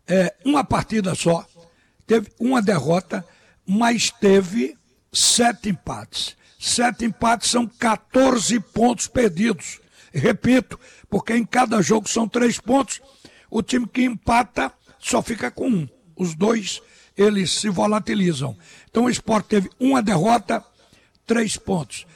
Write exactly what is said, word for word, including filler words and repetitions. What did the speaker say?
é, uma partida só, teve uma derrota, mas teve sete empates. Sete empates são quatorze pontos perdidos. Repito, porque em cada jogo são três pontos, o time que empata só fica com um. Os dois, eles se volatilizam. Então o Sport teve uma derrota, três pontos.